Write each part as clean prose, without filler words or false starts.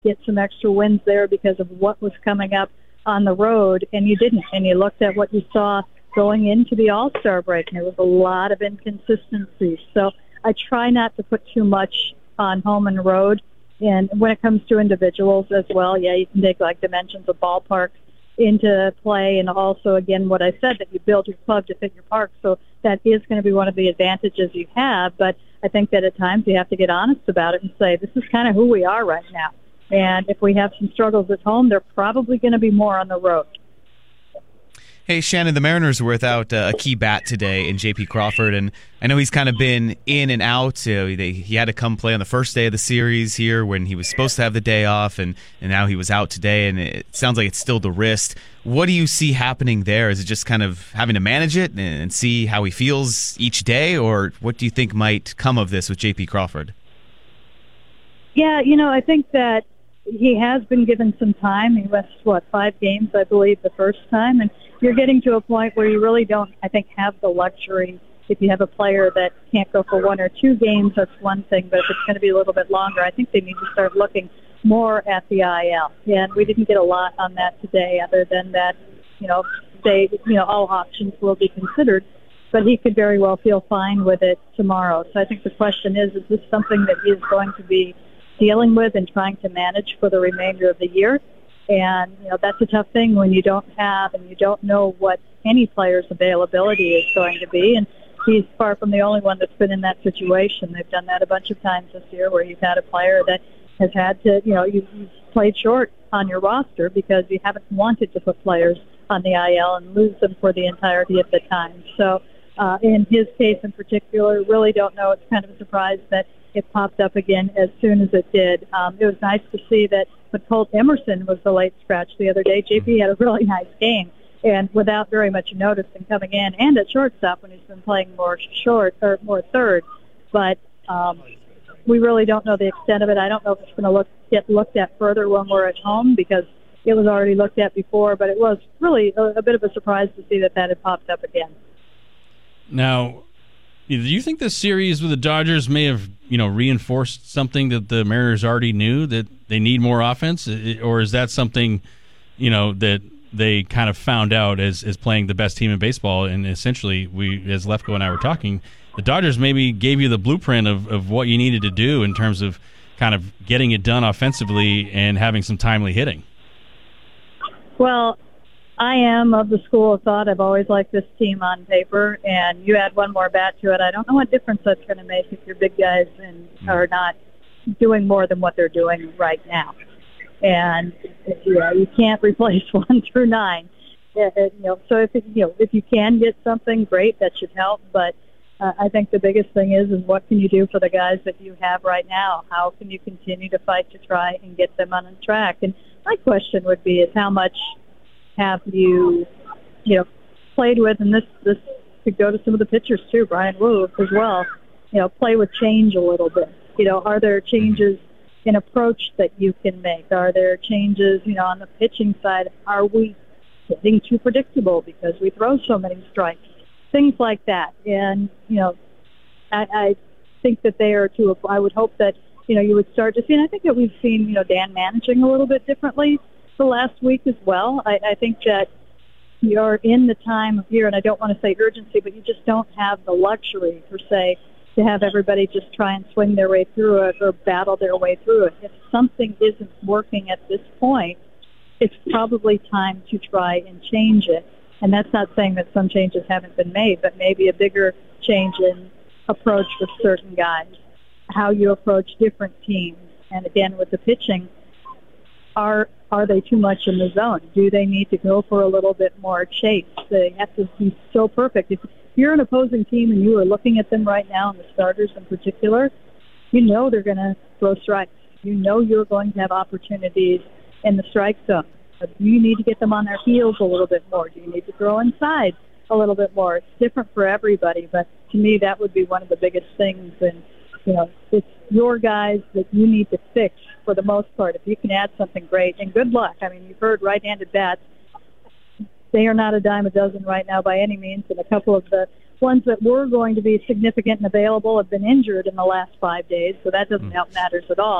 get some extra wins there because of what was coming up on the road, and you didn't. And you looked at what you saw going into the All-Star break, and there was a lot of inconsistencies. So I try not to put too much on home and road. And when it comes to individuals as well, yeah, you can take like dimensions of ballparks into play, and also, again, what I said, that you build your club to fit your park. So that is going to be one of the advantages you have. But I think that at times you have to get honest about it and say, this is kind of who we are right now. And if we have some struggles at home, they're probably going to be more on the road. Hey, Shannon, the Mariners were without a key bat today in J.P. Crawford, and I know he's kind of been in and out. He had to come play on the first day of the series here when he was supposed to have the day off, and now he was out today, and it sounds like it's still the wrist. What do you see happening there? Is it just kind of having to manage it and see how he feels each day, or what do you think might come of this with J.P. Crawford? Yeah, I think that he has been given some time. He missed, 5 games, I believe, the first time. And you're getting to a point where you really don't, I think, have the luxury. If you have a player that can't go for 1 or 2 games, that's one thing. But if it's going to be a little bit longer, I think they need to start looking more at the IL. And we didn't get a lot on that today, other than that, all options will be considered. But he could very well feel fine with it tomorrow. So I think the question is this something that he is going to be dealing with and trying to manage for the remainder of the year? And, that's a tough thing when you don't have and you don't know what any player's availability is going to be. And he's far from the only one that's been in that situation. They've done that a bunch of times this year where you've had a player that has had to, you've played short on your roster because you haven't wanted to put players on the IL and lose them for the entirety of the time. So in his case in particular, really don't know. It's kind of a surprise that it popped up again as soon as it did. It was nice to see that when Colt Emerson was the late scratch the other day, JP had a really nice game. And without very much notice and coming in, and at shortstop when he's been playing more short or more third. But we really don't know the extent of it. I don't know if it's going to get looked at further when we're at home because it was already looked at before. But it was really a bit of a surprise to see that had popped up again. Now, do you think this series with the Dodgers may have, reinforced something that the Mariners already knew, that they need more offense? Or is that something, that they kind of found out as playing the best team in baseball? And essentially, as Lefko and I were talking, the Dodgers maybe gave you the blueprint of what you needed to do in terms of kind of getting it done offensively and having some timely hitting. Well, I am of the school of thought. I've always liked this team on paper, and you add one more bat to it. I don't know what difference that's going to make if your big guys are not doing more than what they're doing right now. And you can't replace 1 through 9. So if you can get something, great, that should help. But I think the biggest thing is what can you do for the guys that you have right now? How can you continue to fight to try and get them on track? And my question would be is how much have you, played with, and this could go to some of the pitchers too, Brian Wu as well, play with change a little bit. Are there changes in approach that you can make? Are there changes, on the pitching side? Are we getting too predictable because we throw so many strikes? Things like that. And, I think that they are I would hope that, you would start to see, and I think that we've seen, Dan managing a little bit differently the last week as well. I think that you're in the time of year, and I don't want to say urgency, but you just don't have the luxury, per se, to have everybody just try and swing their way through it or battle their way through it. If something isn't working at this point, it's probably time to try and change it. And that's not saying that some changes haven't been made, but maybe a bigger change in approach with certain guys, how you approach different teams. And again, with the pitching, are they too much in the zone? Do they need to go for a little bit more chase? They have to be so perfect. If you're an opposing team and you are looking at them right now, and the starters in particular, they're going to throw strikes. You're going to have opportunities in the strike zone. But do you need to get them on their heels a little bit more? Do you need to throw inside a little bit more? It's different for everybody, but to me that would be one of the biggest things. And, it's your guys that you need to fix for the most part. If you can add something, great. And good luck. I mean, you've heard right-handed bats. They are not a dime a dozen right now by any means, and a couple of the ones that were going to be significant and available have been injured in the last 5 days, so that doesn't help matters at all.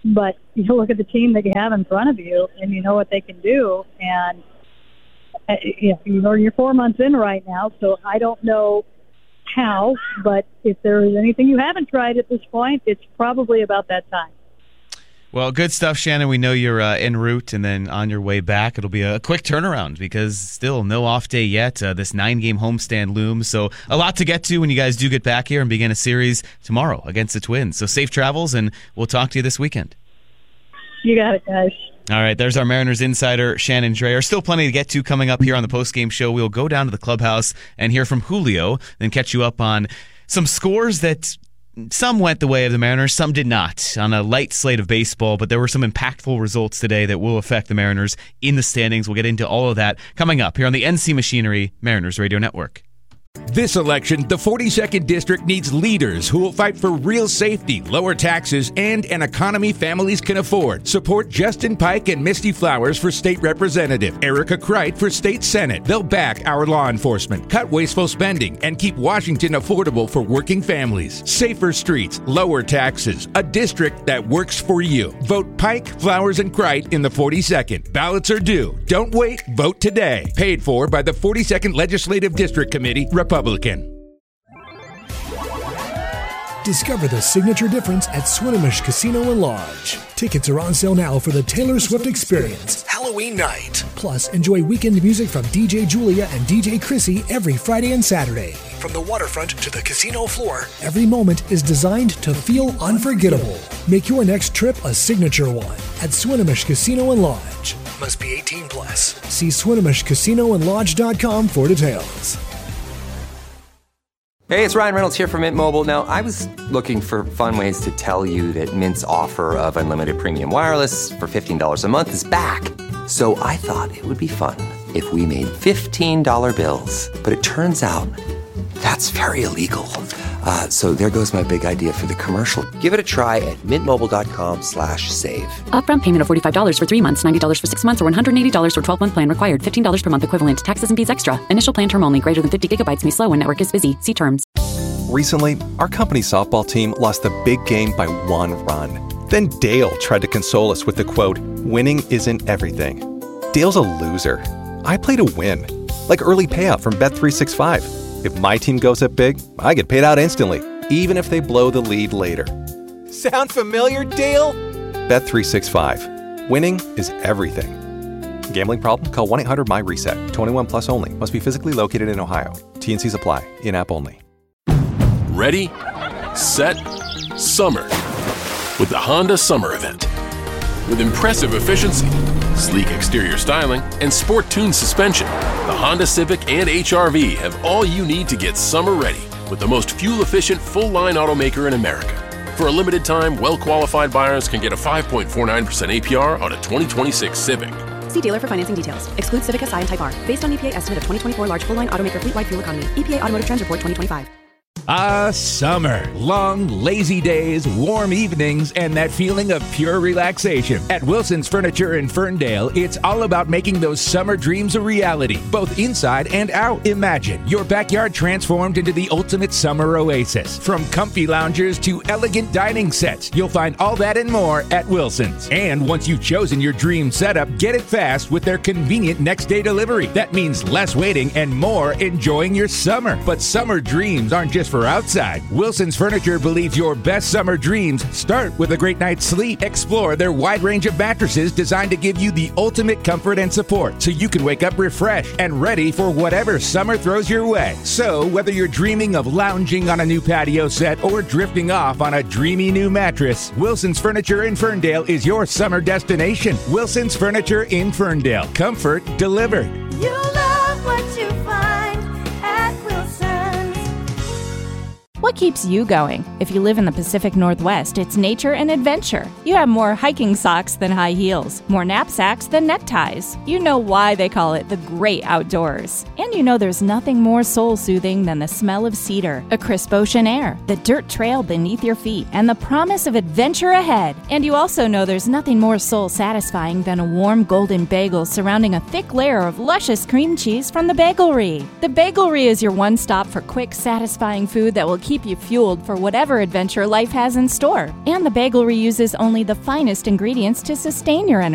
but you look at the team that you have in front of you, and you know what they can do. And you're 4 months in right now, so I don't know how, but if there is anything you haven't tried at this point, it's probably about that time. Well, good stuff, Shannon. We know you're en route and then on your way back. It'll be a quick turnaround because still no off day yet. This 9-game homestand looms. So a lot to get to when you guys do get back here and begin a series tomorrow against the Twins. So safe travels, and we'll talk to you this weekend. You got it, guys. All right, there's our Mariners insider, Shannon Drayer. Still plenty to get to coming up here on the postgame show. We'll go down to the clubhouse and hear from Julio, then catch you up on some scores that some went the way of the Mariners, some did not, on a light slate of baseball, but there were some impactful results today that will affect the Mariners in the standings. We'll get into all of that coming up here on the NC Machinery Mariners Radio Network. This election, the 42nd District needs leaders who will fight for real safety, lower taxes, and an economy families can afford. Support Justin Pike and Misty Flowers for State Representative, Erica Kreit for State Senate. They'll back our law enforcement, cut wasteful spending, and keep Washington affordable for working families. Safer streets, lower taxes, a district that works for you. Vote Pike, Flowers, and Kreit in the 42nd. Ballots are due. Don't wait. Vote today. Paid for by the 42nd Legislative District Committee, Republican. Discover the signature difference at Swinomish Casino and Lodge. Tickets are on sale now for the Taylor Swift Experience, Halloween night. Plus, enjoy weekend music from DJ Julia and DJ Chrissy every Friday and Saturday. From the waterfront to the casino floor, every moment is designed to feel unforgettable. Make your next trip a signature one at Swinomish Casino and Lodge. Must be 18 plus. See SwinomishCasinoandLodge.com for details. Hey, it's Ryan Reynolds here from Mint Mobile. Now, I was looking for fun ways to tell you that Mint's offer of unlimited premium wireless for $15 a month is back. So I thought it would be fun if we made $15 bills. But it turns out that's very illegal. So there goes my big idea for the commercial. Give it a try at mintmobile.com/save. Upfront payment of $45 for 3 months, $90 for 6 months, or $180 for 12-month plan required. $15 per month equivalent. Taxes and fees extra. Initial plan term only. Greater than 50 gigabytes may slow when network is busy. See terms. Recently, our company's softball team lost the big game by 1 run. Then Dale tried to console us with the quote, "Winning isn't everything." Dale's a loser. I play to win. Like early payout from Bet365. If my team goes up big, I get paid out instantly, even if they blow the lead later. Sound familiar, Dale? Bet365. Winning is everything. Gambling problem? Call 1-800-MY-RESET. 21 plus only. Must be physically located in Ohio. T&Cs apply. In-app only. Ready, set, summer. With the Honda Summer Event. With impressive efficiency, sleek exterior styling, and sport-tuned suspension, the Honda Civic and HR-V have all you need to get summer ready with the most fuel-efficient full-line automaker in America. For a limited time, well-qualified buyers can get a 5.49% APR on a 2026 Civic. See dealer for financing details. Exclude Civic SI and Type R. Based on EPA estimate of 2024 large full-line automaker fleet-wide fuel economy. EPA Automotive Trends Report 2025. Summer. Long, lazy days, warm evenings, and that feeling of pure relaxation. At Wilson's Furniture in Ferndale, it's all about making those summer dreams a reality, both inside and out. Imagine your backyard transformed into the ultimate summer oasis. From comfy loungers to elegant dining sets, you'll find all that and more at Wilson's. And once you've chosen your dream setup, get it fast with their convenient next-day delivery. That means less waiting and more enjoying your summer. But summer dreams aren't just for outside. Wilson's Furniture believes your best summer dreams start with a great night's sleep. Explore their wide range of mattresses designed to give you the ultimate comfort and support so you can wake up refreshed and ready for whatever summer throws your way. So, whether you're dreaming of lounging on a new patio set or drifting off on a dreamy new mattress, Wilson's Furniture in Ferndale is your summer destination. Wilson's Furniture in Ferndale. Comfort delivered. You love what you find at Wilson's. What keeps you going? If you live in the Pacific Northwest, it's nature and adventure. You have more hiking socks than high heels, more knapsacks than neckties. You know why they call it the great outdoors. And you know there's nothing more soul-soothing than the smell of cedar, a crisp ocean air, the dirt trail beneath your feet, and the promise of adventure ahead. And you also know there's nothing more soul-satisfying than a warm golden bagel surrounding a thick layer of luscious cream cheese from the Bagelry. The Bagelry is your one stop for quick, satisfying food that will keep keep you fueled for whatever adventure life has in store. And the bagel reuses only the finest ingredients to sustain your energy.